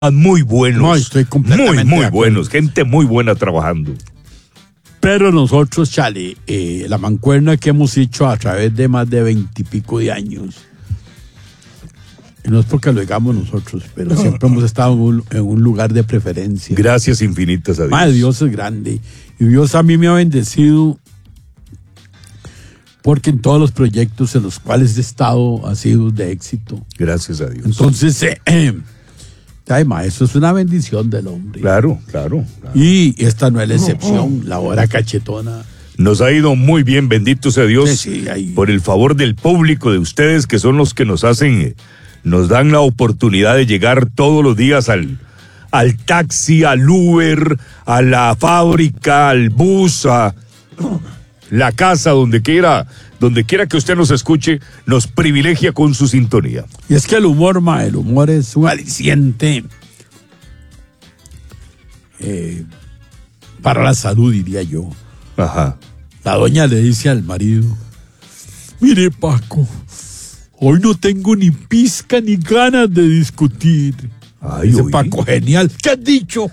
muy buenos. No, estoy completamente muy de acuerdo. buenos, gente muy buena trabajando. Pero nosotros, Chale, la mancuerna que hemos hecho a través de más de 20 y pico de años, y no es porque lo digamos nosotros, pero siempre hemos estado en un lugar de preferencia. Gracias infinitas a Dios. Madre, Dios es grande. Y Dios a mí me ha bendecido porque en todos los proyectos en los cuales he estado ha sido de éxito. Gracias a Dios. Entonces, ay, ma, eso es una bendición del hombre. Claro. Y esta no es la excepción, la hora cachetona. Nos ha ido muy bien, bendito sea Dios, Sí, ahí. por el favor del público, de ustedes, que son los que nos hacen, nos dan la oportunidad de llegar todos los días al taxi, al Uber, a la fábrica, al bus, a la casa, donde quiera que usted nos escuche, nos privilegia con su sintonía. Y es que el humor es un aliciente para la salud, diría yo. Ajá. La doña le dice al marido: mire, Paco, hoy no tengo ni pizca ni ganas de discutir. Ay, Dice oí. Paco, genial. ¿Qué has dicho?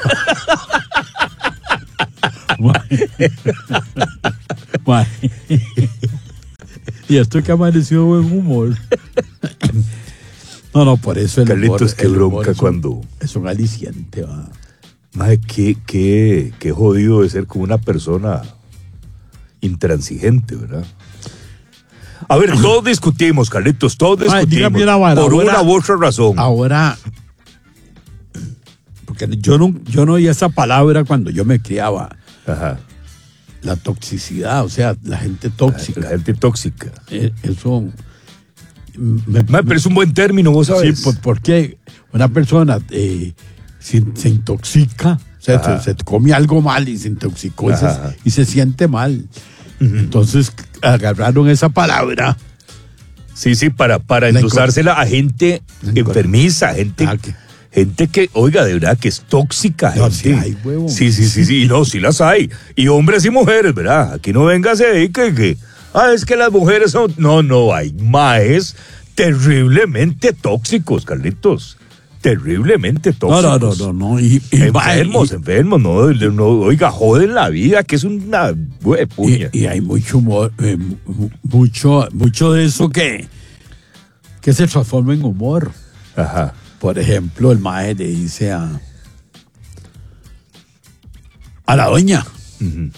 Mae. Y esto que amaneció buen humor. No, por eso el humor. Carlitos, qué el humor bronca es cuando... Es un aliciente, va. Madre, qué jodido de ser como una persona intransigente, ¿verdad? A ver, todos discutimos, Carlitos, todos discutimos. dígame una vara, por ahora- una u otra razón. Ahora, porque yo no oía esa palabra cuando yo me criaba. Ajá. La toxicidad, o sea, la gente tóxica. La gente tóxica. Eso. Madre, pero es un buen término, vos sabes. Sí, porque una persona se intoxica, o sea, Ajá. se come algo mal y se intoxicó Ajá. y se siente mal. Entonces agarraron esa palabra. Sí, para endosársela a gente enfermiza, gente que, oiga, de verdad que es tóxica. No, Gente. sí hay, huevón. Sí, no, sí las hay. Y hombres y mujeres, ¿verdad? Aquí no vengas ahí que es que las mujeres son... No, hay maes terriblemente tóxicos, Carlitos. Terriblemente tóxicos. No. Enfermos, no, oiga, joden la vida, que es una puña. Y hay mucho humor, mucho de eso que se transforma en humor. Ajá. Por ejemplo, el mae le dice a la doña: Ujú.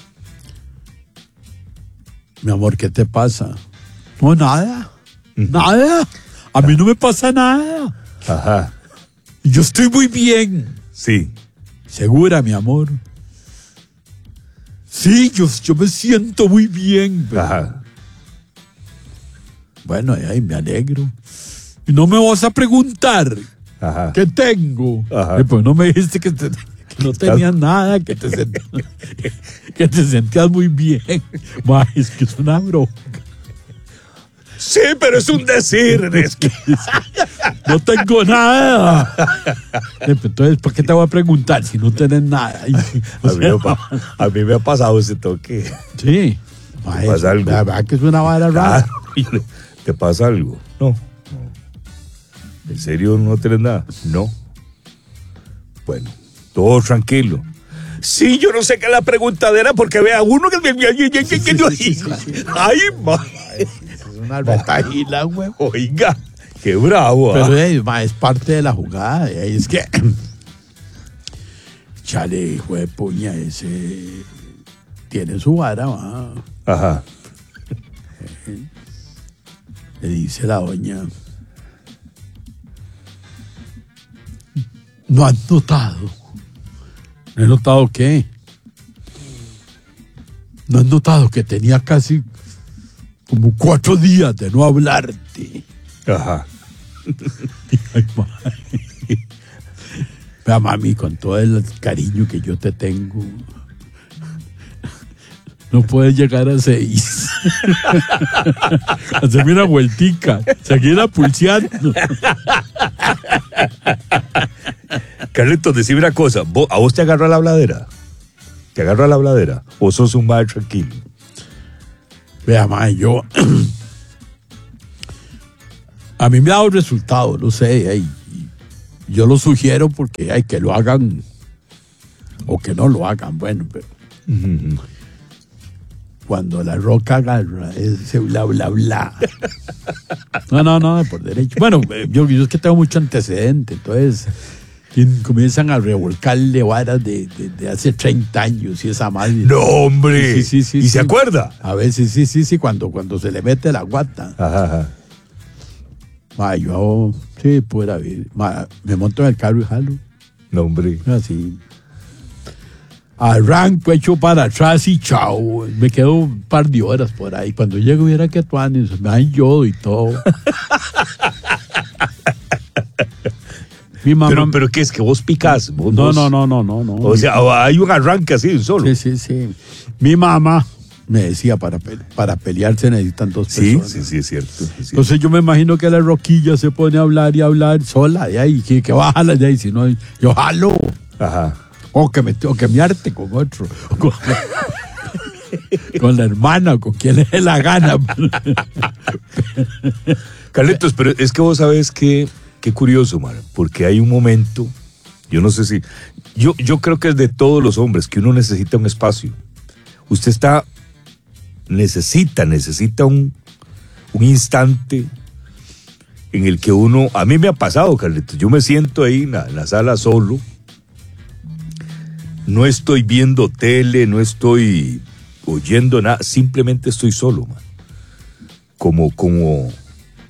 mi amor, ¿qué te pasa? No, nada. Nada. A mí no me pasa nada. Ajá. Yo estoy muy bien. Sí. ¿Segura, mi amor? Sí, yo me siento muy bien. Ajá. Bueno, ay, me alegro. Y no me vas a preguntar Ajá. qué tengo. Ajá. Pues no me dijiste que no tenías nada, que te sentías muy bien. Ma, es que es una bronca. Sí, pero es un decir. Es que... No tengo nada. Entonces, ¿por qué te voy a preguntar si no tienes nada? A mí me ha pasado ese toque. Sí. Ma, pasa algo? La verdad que es una vara rara. Claro. ¿Te pasa algo? No. ¿En serio no tienes nada? No. Bueno, todo tranquilo. Sí, yo no sé qué es la preguntadera porque vea uno que... Ay, ma. Es una retajila, güey. Oiga, qué bravo. Pero ma, es parte de la jugada. Y ahí es que... Chale, hijo de puña, ese... Tiene su vara, va. Ajá. Le dice la doña: ¿no has notado? ¿No he notado qué? ¿No has notado que tenía casi como 4 días de no hablarte? Ajá. Ay, mami. Vea, mami, con todo el cariño que yo te tengo, no puedes llegar a 6. Hacerme una vueltica, seguir pulseando. Carlitos, decime una cosa. ¿A vos te agarra la habladera? ¿Te agarra la habladera? ¿O sos un madre tranquilo? Vea, ma, yo... A mí me ha dado resultado, no sé. yo lo sugiero porque hay que lo hagan o que no lo hagan, bueno, pero cuando la roca agarra ese bla bla bla. No, por derecho. Bueno, yo es que tengo mucho antecedente, entonces comienzan a revolcarle varas de hace 30 años y esa madre. No, hombre. Sí. ¿Y se acuerda? A veces sí, cuando se le mete la guata. Ajá. Yo sí, pudiera ver. Me monto en el carro y jalo. No, hombre. Así. Arranco, echo para atrás y chao. Me quedo un par de horas por ahí. Cuando llego, mira que tuanes, me dan yodo y todo. Mi mamá. Pero ¿qué es que vos picás? ¿Vos No. O sea, hay un arranque así de un solo. Sí. Mi mamá me decía, para pelear se necesitan dos personas. Sí, es cierto. Entonces yo me imagino que la roquilla se pone a hablar y hablar sola de ahí, que bájala de ahí, si no, yo jalo. Ajá. O que me arte con otro. Con la hermana o con quien le dé la gana. Carlitos, pero es que vos sabés que qué curioso, man, porque hay un momento, yo no sé si, yo creo que es de todos los hombres que uno necesita un espacio. Usted necesita un instante en el que uno, a mí me ha pasado, Carlitos, yo me siento ahí en la sala solo, no estoy viendo tele, no estoy oyendo nada, simplemente estoy solo, man. Como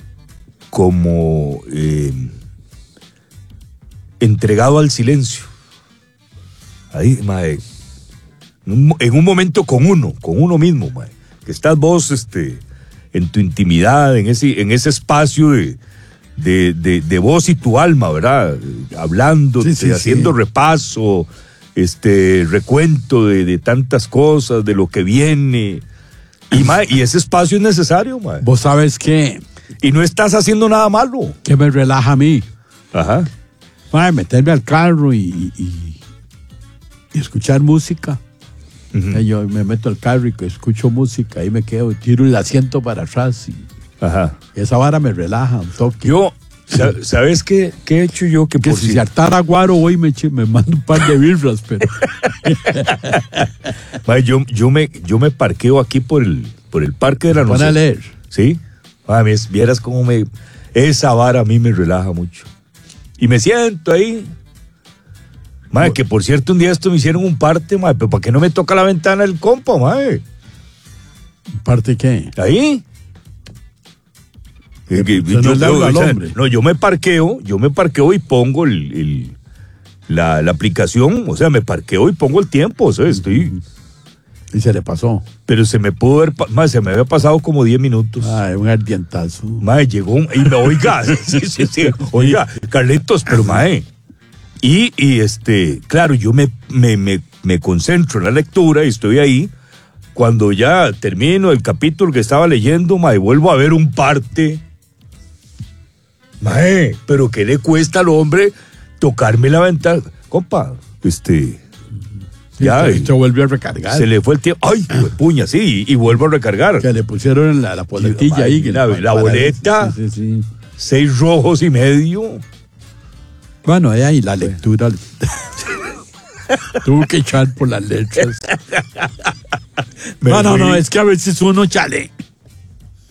entregado al silencio. Ahí, mae, en un momento con uno mismo, mae, que estás vos en tu intimidad, en ese espacio de vos y tu alma, ¿verdad? Hablando, haciendo repaso, recuento de tantas cosas, de lo que viene. Y ese espacio es necesario, mae. Vos sabes que... Y no estás haciendo nada malo. Que me relaja a mí. Ajá. Meterme al carro y escuchar música. Uh-huh. Yo me meto al carro y escucho música y me quedo, tiro el asiento para atrás. Ajá. Y esa vara me relaja un toque. Yo, ¿sabes qué he hecho yo? Que por si se hartara guaro hoy me mando un par de birras, pero... yo me parqueo aquí por el Parque de la Noche. Van a leer. ¿Sí? Vieras cómo esa vara a mí me relaja mucho. Y me siento ahí. Madre, que por cierto un día me hicieron un parte, madre, pero ¿para qué no me toca la ventana el compa, madre? ¿Parte qué? Ahí. Yo me parqueo y pongo la aplicación, o sea, me parqueo y pongo el tiempo, o sea, estoy... Y se le pasó. Pero se me pudo ver, se me había pasado como 10 minutos. Un ardientazo. Mae, llegó y me oiga, sí. Oiga, Carlitos, pero mae. Y claro, yo me concentro en la lectura y estoy ahí. Cuando ya termino el capítulo que estaba leyendo, mae, vuelvo a ver un parte. Mae, pero ¿qué le cuesta al hombre tocarme la ventana? Compa, ya, se volvió a recargar. Se le fue el tiempo. ¡Ay, puña! Sí, y vuelvo a recargar. Que le pusieron la boletilla ahí. La boleta. Sí. 6 rojos y medio. Bueno, ahí la lectura. Tuvo que echar por las letras. No, es que a veces uno chale.